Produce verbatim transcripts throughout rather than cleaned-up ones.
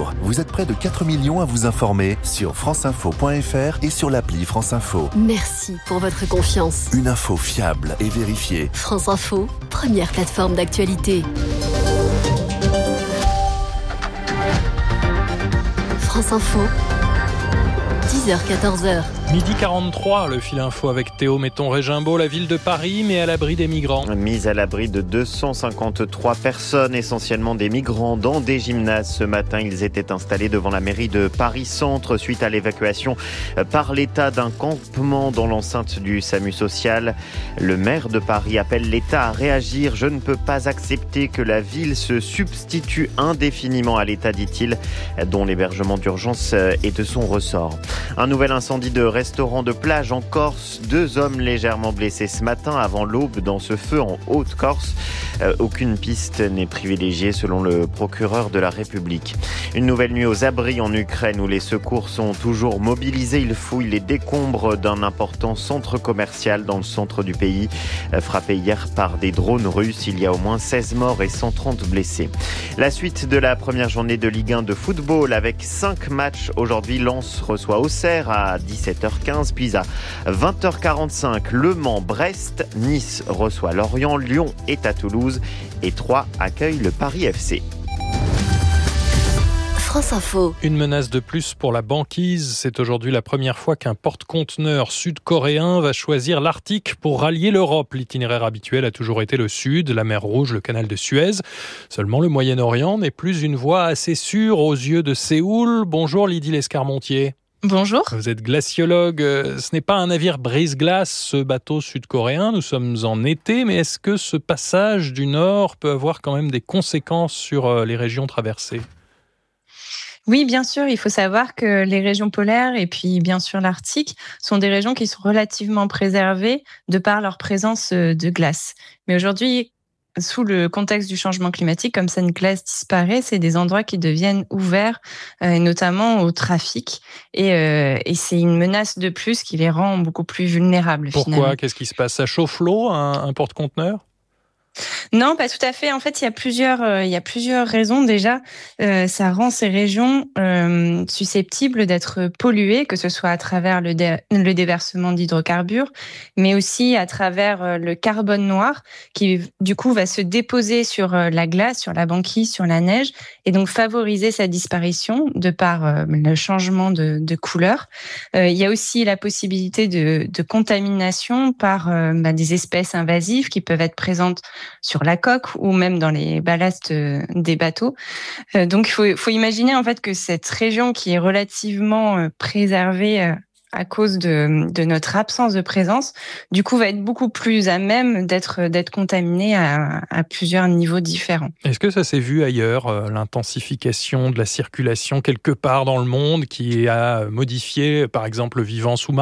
jour. Vous êtes près de quatre millions à vous informer sur franceinfo point f r et sur l'appli France Info. Merci pour votre confiance. Une info fiable et vérifiée. France Info, première plateforme d'actualité. France Info, dix heures quatorze. Midi quarante-trois, le fil info avec Théo Metton-Régimbaud. La ville de Paris met à l'abri des migrants. Mise à l'abri de deux cent cinquante-trois personnes, essentiellement des migrants, dans des gymnases. Ce matin, ils étaient installés devant la mairie de Paris-Centre suite à l'évacuation par l'État d'un campement dans l'enceinte du SAMU social. Le maire de Paris appelle l'État à réagir. Je ne peux pas accepter que la ville se substitue indéfiniment à l'État, dit-il, dont l'hébergement d'urgence est de son ressort. Un nouvel incendie de restaurant de plage en Corse. Deux hommes légèrement blessés ce matin avant l'aube dans ce feu en Haute-Corse. Euh, aucune piste n'est privilégiée selon le procureur de la République. Une nouvelle nuit aux abris en Ukraine où les secours sont toujours mobilisés. Ils fouillent les décombres d'un important centre commercial dans le centre du pays. Euh, frappé hier par des drones russes, il y a au moins seize morts et cent trente blessés. La suite de la première journée de Ligue un de football avec cinq matchs. Aujourd'hui, Lens reçoit Auxerre à dix-sept heures quinze, puis à vingt heures quarante-cinq, Le Mans, Brest, Nice reçoit Lorient, Lyon est à Toulouse et Troyes accueille le Paris F C. France Info. Une menace de plus pour la banquise. C'est aujourd'hui la première fois qu'un porte-conteneurs sud-coréen va choisir l'Arctique pour rallier l'Europe. L'itinéraire habituel a toujours été le Sud, la mer Rouge, le canal de Suez. Seulement, le Moyen-Orient n'est plus une voie assez sûre aux yeux de Séoul. Bonjour Lydie Lescarmontier. Bonjour. Vous êtes glaciologue. Ce n'est pas un navire brise-glace, ce bateau sud-coréen. Nous sommes en été, mais est-ce que ce passage du Nord peut avoir quand même des conséquences sur les régions traversées ? Oui, bien sûr, il faut savoir que les régions polaires et puis bien sûr l'Arctique sont des régions qui sont relativement préservées de par leur présence de glace. Mais aujourd'hui, sous le contexte du changement climatique, comme cette glace disparaît, c'est des endroits qui deviennent ouverts, euh, notamment au trafic. Et, euh, et c'est une menace de plus qui les rend beaucoup plus vulnérables. Pourquoi ? Finalement. Qu'est-ce qui se passe ? Ça chauffe l'eau, un, un porte-conteneur ? Non, pas tout à fait. En fait, il y a plusieurs, euh, il y a plusieurs raisons. Déjà, euh, ça rend ces régions euh, susceptibles d'être polluées, que ce soit à travers le, dé- le déversement d'hydrocarbures, mais aussi à travers euh, le carbone noir, qui du coup va se déposer sur euh, la glace, sur la banquise, sur la neige, et donc favoriser sa disparition de par euh, le changement de, de couleur. Euh, il y a aussi la possibilité de, de contamination par euh, bah, des espèces invasives qui peuvent être présentes sur la coque ou même dans les ballasts des bateaux. Euh, donc, il faut, faut imaginer en fait que cette région qui est relativement euh, préservée euh, à cause de, de notre absence de présence, du coup, va être beaucoup plus à même d'être, d'être contaminée à, à plusieurs niveaux différents. Est-ce que ça s'est vu ailleurs, euh, l'intensification de la circulation quelque part dans le monde qui a modifié, par exemple, le vivant sous-marin ?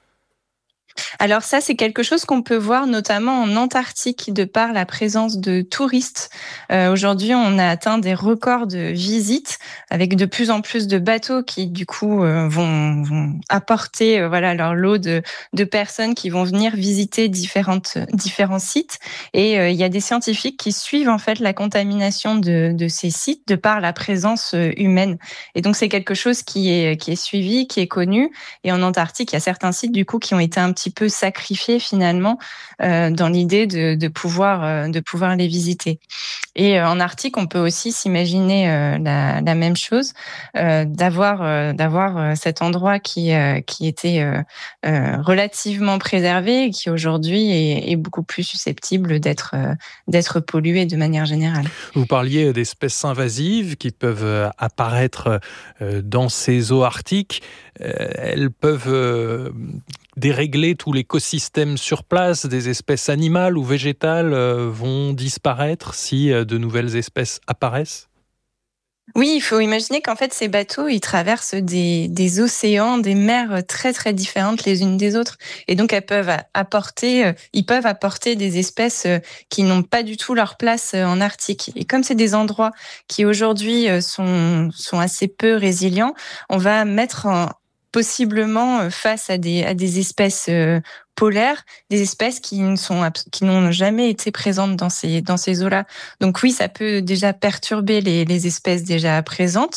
Alors ça, c'est quelque chose qu'on peut voir notamment en Antarctique de par la présence de touristes. Euh, aujourd'hui, on a atteint des records de visites avec de plus en plus de bateaux qui, du coup, euh, vont, vont apporter euh, voilà, leur lot de, de personnes qui vont venir visiter différentes, différents sites. Et euh, il y a des scientifiques qui suivent en fait la contamination de, de ces sites de par la présence humaine. Et donc, c'est quelque chose qui est, qui est suivi, qui est connu. Et en Antarctique, il y a certains sites, du coup, qui ont été un petit peu sacrifiés finalement euh, dans l'idée de, de pouvoir euh, de pouvoir les visiter. Et euh, en Arctique, on peut aussi s'imaginer euh, la, la même chose, euh, d'avoir euh, d'avoir euh, cet endroit qui euh, qui était euh, euh, relativement préservé et qui aujourd'hui est, est beaucoup plus susceptible d'être euh, d'être pollué de manière générale. Vous parliez d'espèces invasives qui peuvent apparaître dans ces eaux arctiques. Elles peuvent dérégler tout l'écosystème sur place. Des espèces animales ou végétales vont disparaître si de nouvelles espèces apparaissent. Oui, il faut imaginer qu'en fait, ces bateaux, ils traversent des, des océans, des mers très, très différentes les unes des autres. Et donc, elles peuvent apporter, ils peuvent apporter des espèces qui n'ont pas du tout leur place en Arctique. Et comme c'est des endroits qui, aujourd'hui, sont, sont assez peu résilients, on va mettre en, possiblement face à des, à des espèces polaires, des espèces qui ne sont qui n'ont jamais été présentes dans ces dans ces eaux-là. Donc oui, ça peut déjà perturber les les espèces déjà présentes.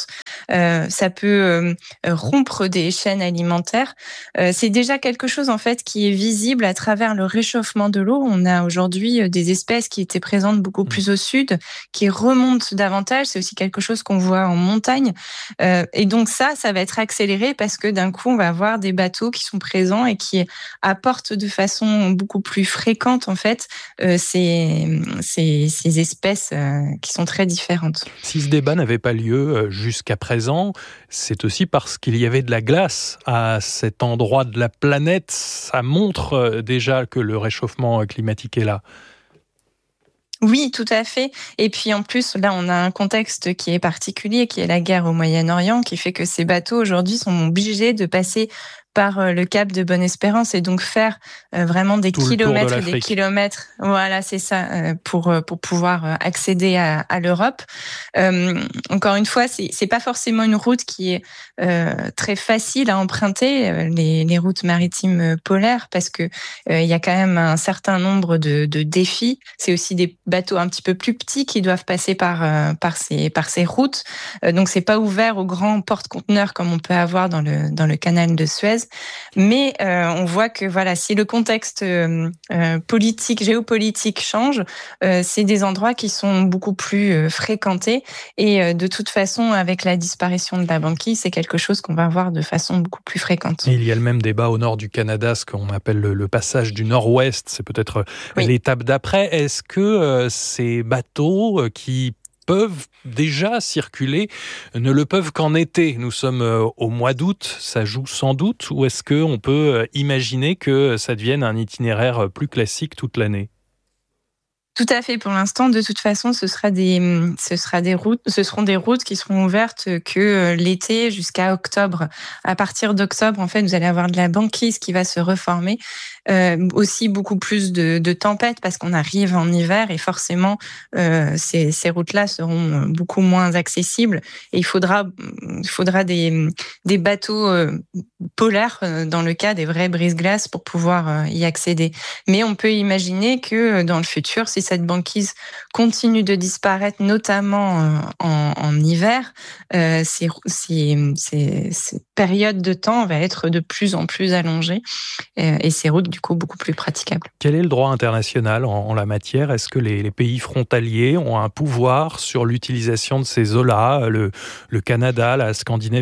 Euh, ça peut euh, rompre des chaînes alimentaires. Euh, c'est déjà quelque chose en fait qui est visible à travers le réchauffement de l'eau. On a aujourd'hui des espèces qui étaient présentes beaucoup plus au sud, qui remontent davantage. C'est aussi quelque chose qu'on voit en montagne. Euh, et donc ça, ça va être accéléré parce que d'un coup, on va avoir des bateaux qui sont présents et qui apportent de façon beaucoup plus fréquente en fait euh, ces, ces, ces espèces euh, qui sont très différentes. Si ce débat n'avait pas lieu jusqu'à présent, c'est aussi parce qu'il y avait de la glace à cet endroit de la planète. Ça montre déjà que le réchauffement climatique est là. Oui, tout à fait. Et puis en plus, là, on a un contexte qui est particulier, qui est la guerre au Moyen-Orient, qui fait que ces bateaux aujourd'hui sont obligés de passer par le cap de Bonne-Espérance et donc faire euh, vraiment des Tout kilomètres de et des kilomètres. Voilà, c'est ça, euh, pour pour pouvoir accéder à, à l'Europe. Euh, encore une fois, c'est c'est pas forcément une route qui est euh, très facile à emprunter, les les routes maritimes polaires, parce que euh, il y a quand même un certain nombre de de défis. C'est aussi des bateaux un petit peu plus petits qui doivent passer par euh, par ces par ces routes. Euh, donc c'est pas ouvert aux grands porte-conteneurs comme on peut avoir dans le dans le canal de Suez. Mais euh, on voit que voilà, si le contexte euh, politique, géopolitique change, euh, c'est des endroits qui sont beaucoup plus euh, fréquentés. Et euh, de toute façon, avec la disparition de la banquise, c'est quelque chose qu'on va voir de façon beaucoup plus fréquente. Et il y a le même débat au nord du Canada, ce qu'on appelle le, le passage du nord-ouest. C'est peut-être oui. l'étape d'après. Est-ce que euh, ces bateaux euh, qui peuvent déjà circuler, ne le peuvent qu'en été. Nous sommes au mois d'août, ça joue sans doute, ou est-ce qu'on peut imaginer que ça devienne un itinéraire plus classique toute l'année ? Tout à fait. Pour l'instant, de toute façon, ce sera des, ce sera des routes, ce seront des routes qui seront ouvertes que l'été jusqu'à octobre. À partir d'octobre, en fait, vous allez avoir de la banquise qui va se reformer. Euh, aussi beaucoup plus de, de tempêtes parce qu'on arrive en hiver et forcément, euh, ces, ces routes-là seront beaucoup moins accessibles. Et il faudra, il faudra des, des bateaux euh, polaires euh, dans le cas des vrais brise-glaces pour pouvoir euh, y accéder. Mais on peut imaginer que dans le futur, si cette banquise continue de disparaître, notamment en, en hiver, euh, ces, ces, ces, ces périodes de temps va être de plus en plus allongée euh, et ces routes, du coup, beaucoup plus praticables. Quel est le droit international en, en la matière ? Est-ce que les, les pays frontaliers ont un pouvoir sur l'utilisation de ces eaux-là, le, le Canada, la Scandinavie ?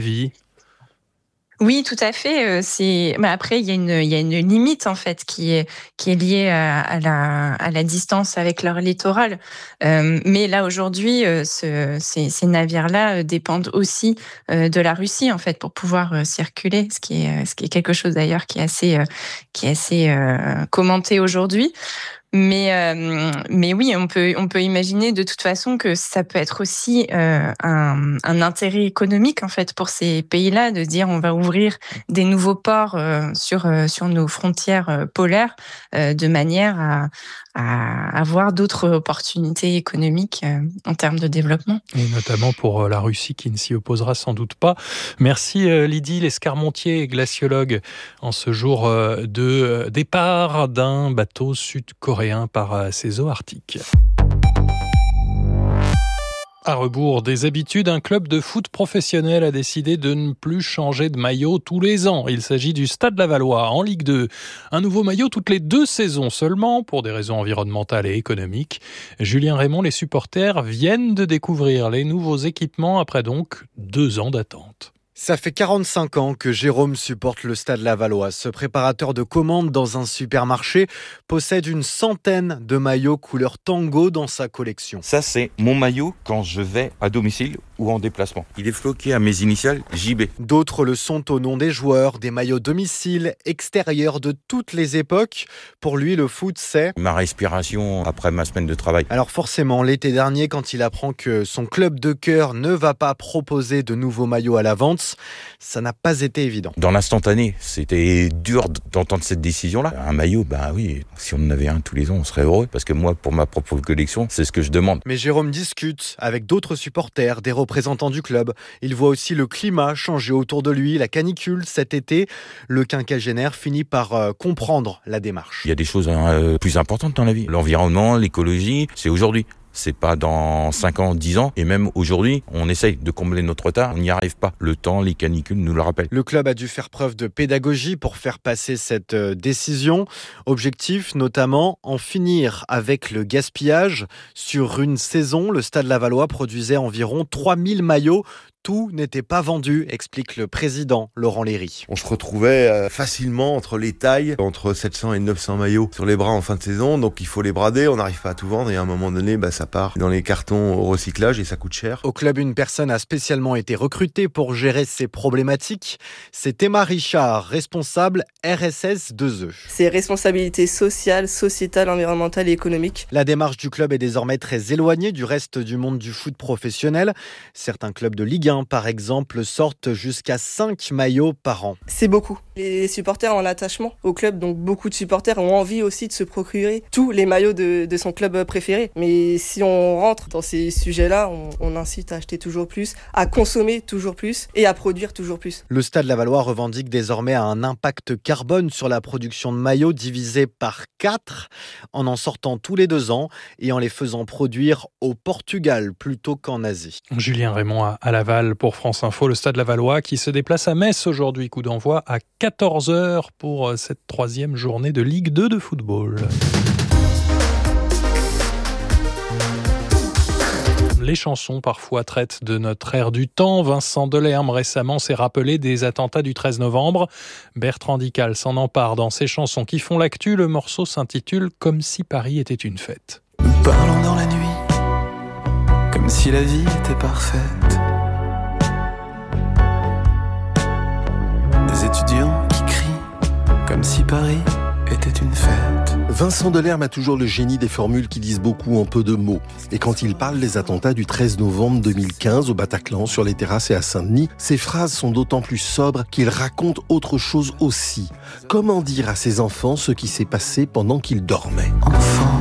Oui, tout à fait. C'est, mais après, il y a une, il y a une limite en fait qui est qui est liée à, à la à la distance avec leur littoral. Euh, mais là aujourd'hui, ce, ces, ces navires-là dépendent aussi de la Russie en fait pour pouvoir circuler, ce qui est ce qui est quelque chose d'ailleurs qui est assez qui est assez euh, commenté aujourd'hui. Mais euh, mais oui, on peut on peut imaginer de toute façon que ça peut être aussi euh, un, un intérêt économique en fait pour ces pays-là de dire on va ouvrir des nouveaux ports euh, sur euh, sur nos frontières euh, polaires euh, de manière à à avoir d'autres opportunités économiques euh, en termes de développement. Et notamment pour la Russie qui ne s'y opposera sans doute pas. Merci Lydie Lescarmontier, glaciologue, en ce jour de départ d'un bateau sud-coréen par ses eaux arctiques. À rebours des habitudes, un club de foot professionnel a décidé de ne plus changer de maillot tous les ans. Il s'agit du Stade Lavallois en Ligue deux. Un nouveau maillot toutes les deux saisons seulement, pour des raisons environnementales et économiques. Julien Raymond, les supporters viennent de découvrir les nouveaux équipements après donc deux ans d'attente. Ça fait quarante-cinq ans que Jérôme supporte le Stade Lavallois. Ce préparateur de commandes dans un supermarché possède une centaine de maillots couleur tango dans sa collection. Ça, c'est mon maillot quand je vais à domicile ou en déplacement. Il est floqué à mes initiales J B. D'autres le sont au nom des joueurs, des maillots domicile, extérieurs de toutes les époques. Pour lui, le foot, c'est ma respiration après ma semaine de travail. Alors forcément, l'été dernier, quand il apprend que son club de cœur ne va pas proposer de nouveaux maillots à la vente, ça n'a pas été évident. Dans l'instantané, c'était dur d'entendre cette décision-là. Un maillot, bah oui, si on en avait un tous les ans, on serait heureux. Parce que moi, pour ma propre collection, c'est ce que je demande. Mais Jérôme discute avec d'autres supporters, des représentants du club. Il voit aussi le climat changer autour de lui, la canicule cet été. Le quinquagénaire finit par euh, comprendre la démarche. Il y a des choses euh, plus importantes dans la vie. L'environnement, l'écologie, c'est aujourd'hui. C'est pas dans cinq ans, dix ans. Et même aujourd'hui, on essaye de combler notre retard. On n'y arrive pas. Le temps, les canicules nous le rappellent. Le club a dû faire preuve de pédagogie pour faire passer cette décision. Objectif, notamment, en finir avec le gaspillage. Sur une saison, le Stade Lavallois produisait environ trois mille maillots. Tout n'était pas vendu, explique le président Laurent Léry. On se retrouvait facilement entre les tailles, entre sept cents et neuf cents maillots sur les bras en fin de saison, donc il faut les brader, on n'arrive pas à tout vendre et à un moment donné, bah, ça part dans les cartons au recyclage et ça coûte cher. Au club, une personne a spécialement été recrutée pour gérer ces problématiques. C'est Emma Richard, responsable R S S deux E. C'est responsabilité sociale, sociétale, environnementale et économique. La démarche du club est désormais très éloignée du reste du monde du foot professionnel. Certains clubs de Ligue un, par exemple, sortent jusqu'à cinq maillots par an. C'est beaucoup. Les supporters ont un attachement au club, donc beaucoup de supporters ont envie aussi de se procurer tous les maillots de, de son club préféré. Mais si on rentre dans ces sujets-là, on, on incite à acheter toujours plus, à consommer toujours plus et à produire toujours plus. Le Stade Lavallois revendique désormais un impact carbone sur la production de maillots divisé par quatre, en en sortant tous les deux ans et en les faisant produire au Portugal plutôt qu'en Asie. Julien Raymond à Laval pour France Info, le Stade Lavallois qui se déplace à Metz aujourd'hui. Coup d'envoi à quatorze heures pour cette troisième journée de Ligue deux de football. Les chansons parfois traitent de notre ère du temps. Vincent Delerme récemment s'est rappelé des attentats du treize novembre. Bertrand Dical s'en empare dans ses chansons qui font l'actu. Le morceau s'intitule « Comme si Paris était une fête ». Nous parlons dans la nuit, comme si la vie était parfaite. Des étudiants qui crient, comme si Paris était une fête. Vincent Delerme a toujours le génie des formules qui disent beaucoup en peu de mots. Et quand il parle des attentats du treize novembre deux mille quinze au Bataclan, sur les terrasses et à Saint-Denis, ses phrases sont d'autant plus sobres qu'il raconte autre chose aussi. Comment dire à ses enfants ce qui s'est passé pendant qu'ils dormaient ? Enfant.